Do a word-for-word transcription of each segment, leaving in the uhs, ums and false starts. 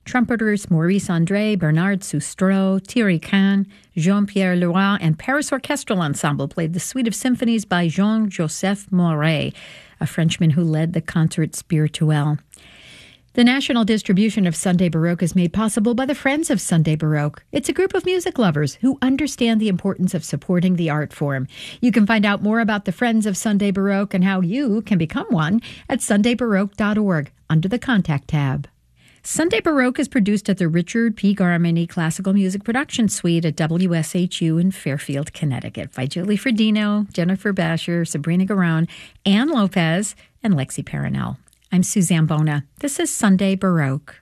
Trumpeters Maurice André, Bernard Sustro, Thierry Kahn, Jean-Pierre Leroy, and Paris Orchestral Ensemble played the suite of symphonies by Jean-Joseph Moret, a Frenchman who led the Concert Spirituel. The national distribution of Sunday Baroque is made possible by the Friends of Sunday Baroque. It's a group of music lovers who understand the importance of supporting the art form. You can find out more about the Friends of Sunday Baroque and how you can become one at sunday baroque dot org under the Contact tab. Sunday Baroque is produced at the Richard P. Garmany Classical Music Production Suite at W S H U in Fairfield, Connecticut by Julie Fredino, Jennifer Basher, Sabrina Garon, Ann Lopez, and Lexi Paranel. I'm Suzanne Bona. This is Sunday Baroque.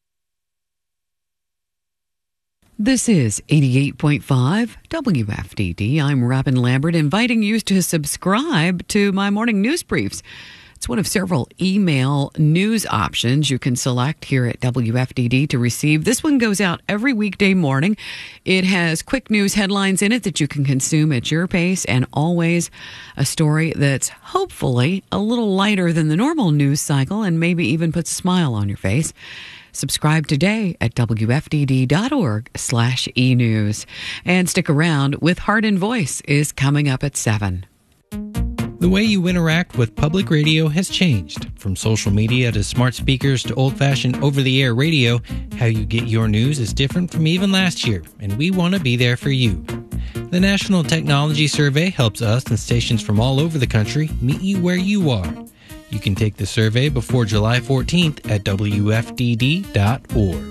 This is eighty-eight point five W F D D. I'm Robin Lambert, inviting you to subscribe to my morning news briefs. It's one of several email news options you can select here at W F D D to receive. This one goes out every weekday morning. It has quick news headlines in it that you can consume at your pace, and always a story that's hopefully a little lighter than the normal news cycle and maybe even puts a smile on your face. Subscribe today at W F D D dot org slash e-news. And stick around, With Heart and Voice is coming up at seven. The way you interact with public radio has changed. From social media to smart speakers to old-fashioned over-the-air radio, how you get your news is different from even last year, and we want to be there for you. The National Technology Survey helps us and stations from all over the country meet you where you are. You can take the survey before July fourteenth at W F D D dot org.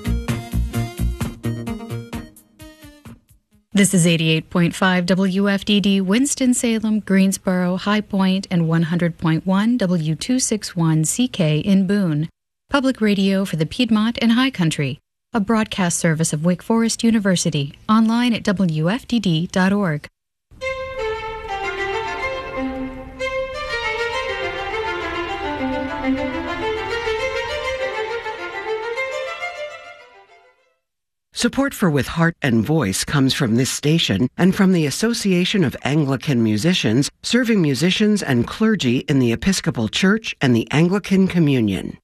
This is eighty-eight point five W F D D, Winston-Salem, Greensboro, High Point, and one hundred point one W two sixty-one C K in Boone. Public radio for the Piedmont and High Country. A broadcast service of Wake Forest University. Online at W F D D dot org. Support for With Heart and Voice comes from this station and from the Association of Anglican Musicians, serving musicians and clergy in the Episcopal Church and the Anglican Communion.